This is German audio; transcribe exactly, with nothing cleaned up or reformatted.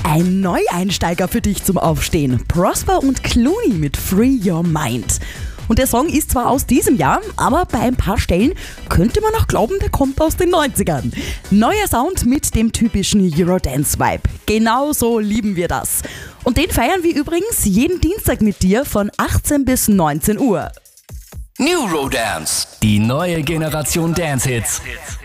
Ein Neueinsteiger für dich zum Aufstehen. Prosper und Clooney mit Free Your Mind. Und der Song ist zwar aus diesem Jahr, aber bei ein paar Stellen könnte man auch glauben, der kommt aus den neunzigern. Neuer Sound mit dem typischen Eurodance-Vibe. Genau so lieben wir das. Und den feiern wir übrigens jeden Dienstag mit dir von achtzehn bis neunzehn Uhr. Neurodance, die neue Generation Dance-Hits.